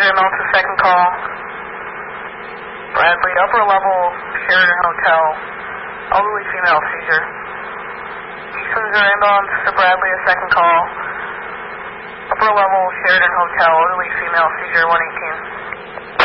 passenger mounts a second call. Bradley, upper level, Sheridan Hotel, elderly female seizure. Eastman's your ambulance to Bradley, a second call. Upper level, Sheridan Hotel, elderly female seizure, 118.